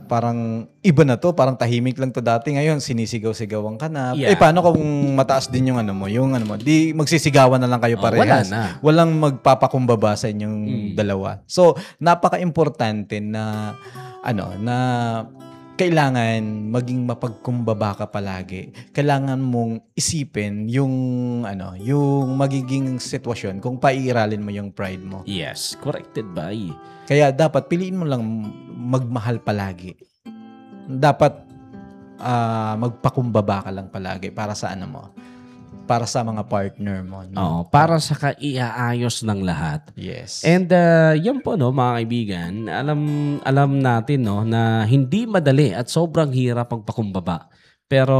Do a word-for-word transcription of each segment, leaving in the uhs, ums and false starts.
parang iba na to, parang tahimik lang to dati, ngayon sinisigaw-sigawan ka na. Yeah. Eh paano kung mataas din yung ano mo, yung ano mo, di magsisigawan na lang kayo Oh, parehas. wala na. Walang magpapakumbaba sa inyong Mm. dalawa. So, napaka-importante na ano, na kailangan maging mapagkumbaba ka palagi. Kailangan mong isipin yung ano, yung magiging sitwasyon kung paiiralin mo yung pride mo. Yes, corrected by. Kaya dapat piliin mo lang magmahal palagi. Dapat uh, magpakumbaba ka lang palagi para sa ano mo, para sa mga partner mo. No? Oo, para sa kaiaayos ng lahat. Yes. And uh, yan po, no, mga kaibigan, alam, alam natin, no, na hindi madali at sobrang hirap magpakumbaba. Pero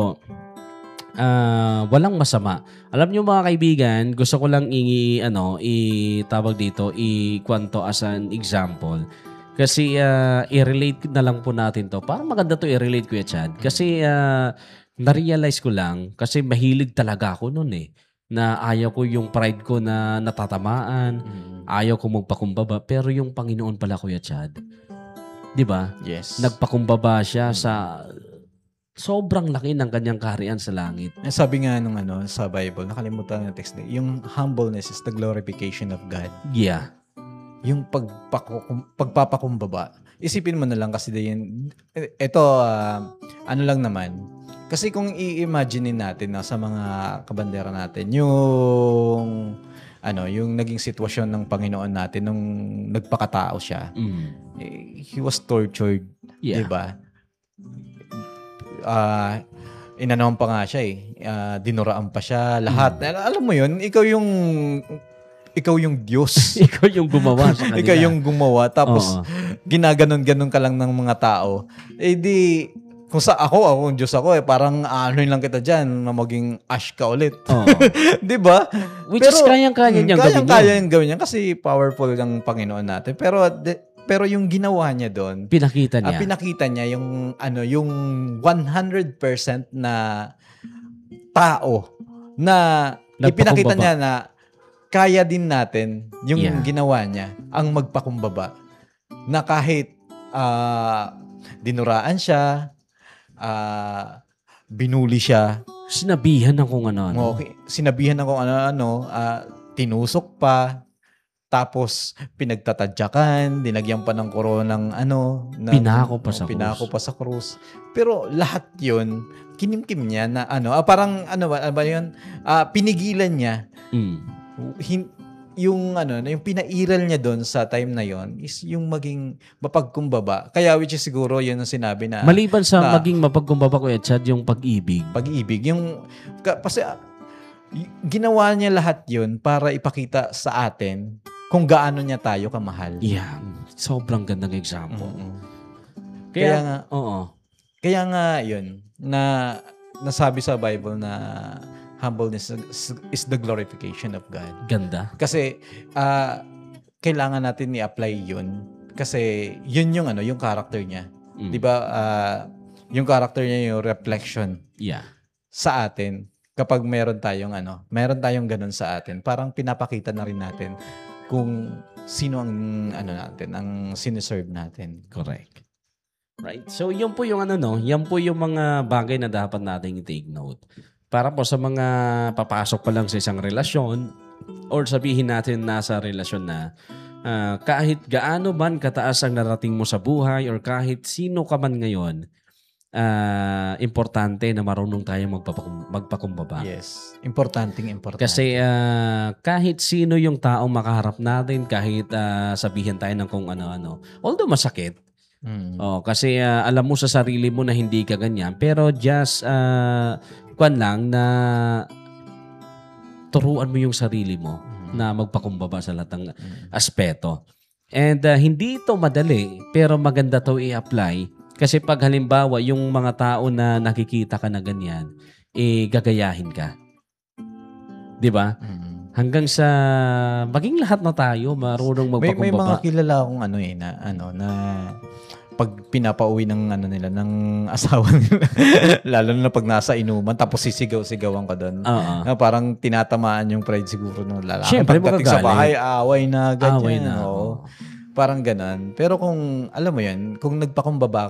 uh, walang masama. Alam nyo, mga kaibigan, gusto ko lang i, ano, itawag dito, i-kwanto as an example. Kasi uh, i-relate na lang po natin to. Parang maganda to i-relate, Kuya Chad. Kasi uh, na-realize ko lang, kasi mahilig talaga ako noon eh, na ayaw ko yung pride ko na natatamaan, mm. ayaw ko magpakumbaba, pero yung Panginoon pala, Kuya Chad, di ba? Yes. Nagpakumbaba siya sa sobrang laki ng kanyang kaharian sa langit. Sabi nga nung ano, sa Bible, nakalimutan ng text, yung humbleness is the glorification of God. Yeah. Yung pagpakum, pagpapakumbaba, isipin mo na lang kasi din, ito, uh, ano lang naman, kasi kung i-imagine natin na sa mga kabandera natin, yung ano, yung naging sitwasyon ng Panginoon natin nung nagpakatao siya. Mm. He was tortured, yeah. 'di ba? Ah, uh, inanohan pa nga siya eh. Uh, dinuraan pa siya, lahat. Mm. Alam mo 'yun, ikaw yung ikaw yung Diyos. Ikaw yung gumawa sa kanila. Ikaw yung gumawa tapos Oo. ginaganon-ganon ka lang ng mga tao. Eh di kung sa ako, ako, ang Diyos ako eh, parang ano lang kita dyan, na maging ash ka ulit. Oh. Di ba? Which Pero, is kayang-kaya niyang kayang, gawin niya. Kaya niyang gawin niya kasi powerful ang Panginoon natin. Pero, de, pero yung ginawa niya doon, pinakita niya. Uh, pinakita niya yung, ano, yung one hundred percent na tao na ipinakita niya na kaya din natin yung yeah. ginawa niya, ang magpakumbaba. Na kahit uh, dinuraan siya, Uh, binuli siya. Sinabihan ng kung ano-ano. Okay. Sinabihan ng kung ano-ano. Uh, tinusok pa. Tapos, pinagtatadyakan. Dinagyan pa ng koronang ano. Na, pinako pa sa pinako krus. pa sa krus. Pero lahat yun, kinimkim niya na ano. Ah, parang ano ba, ano ba yun? Uh, pinigilan niya. Mm. Hin- yung ano, yung pinairal niya doon sa time na yon is yung maging mapagkumbaba. Kaya which is siguro yun ang sinabi na maliban sa na, maging mapagkumbaba, Kuya Chad, yung pag-ibig. Pag-ibig. Yung, kasi ginawa niya lahat yun para ipakita sa atin kung gaano niya tayo kamahal. Yeah. Sobrang gandang example. Mm-hmm. Kaya, kaya nga, oo. Kaya nga yun, na nasabi sa Bible na humbleness is the glorification of God. Ganda. Kasi uh, kailangan natin i-apply yun kasi yun yung ano, yung character niya. Mm. 'Di ba? Uh, yung character niya yung reflection. Yeah. Sa atin kapag meron tayong ano, meron tayong ganun sa atin, parang pinapakita na rin natin kung sino ang ano natin, ang siniserve natin. Correct. Right. So, yun po yung ano, no? Yan po yung mga bagay na dapat nating i-take note. Para po sa mga papasok pa lang sa isang relasyon or sabihin natin nasa relasyon na uh, kahit gaano man kataas ang narating mo sa buhay or kahit sino ka man ngayon, uh, importante na marunong tayong magpapakum- magpakumbaba. Yes. Importanteng importante. Kasi uh, kahit sino yung taong makaharap natin, kahit uh, sabihin tayo ng kung ano-ano, although masakit, mm. oh, kasi uh, alam mo sa sarili mo na hindi ka ganyan, pero just uh, kwan lang na turuan mo yung sarili mo mm-hmm. na magpakumbaba sa lahat ng mm-hmm. aspeto. And uh, hindi ito madali, pero maganda to i-apply. Kasi pag halimbawa, yung mga tao na nakikita ka na ganyan, eh, gagayahin ka. Di ba? Mm-hmm. Hanggang sa maging lahat na tayo marunong magpakumbaba. May, may mga kilala akong ano eh, na, ano, na pag pinapauwi ng ano nila ng asawa nila lalo na pag nasa inuman tapos sisigaw-sigawan ka doon. Uh-huh. Na parang tinatamaan yung pride siguro ng lalaki. Siyempre, pagdating sa bahay, away na ganyan. Away na. Oo. Parang ganon. Pero kung alam mo 'yan, kung nagpakumbaba